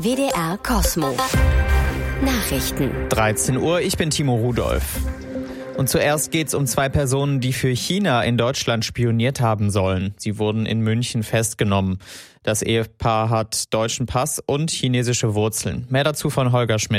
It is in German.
WDR Kosmo. Nachrichten. 13 Uhr, ich bin Timo Rudolph. Und zuerst geht's um 2 Personen, die für China in Deutschland spioniert haben sollen. Sie wurden in München festgenommen. Das Ehepaar hat deutschen Pass und chinesische Wurzeln. Mehr dazu von Holger Schmidt.